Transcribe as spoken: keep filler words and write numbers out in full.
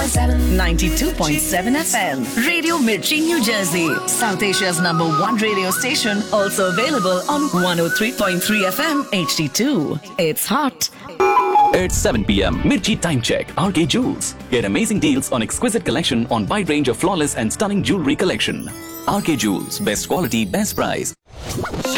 ninety-two point seven F M. Radio Mirchi, New Jersey. South Asia's number one radio station. Also available on one oh three point three F M H D two. It's hot. It's seven p.m. Mirchi Time Check. R K Jewels. Get amazing deals on exquisite collection on wide range of flawless and stunning jewelry collection. R K Jewels. Best quality, best price.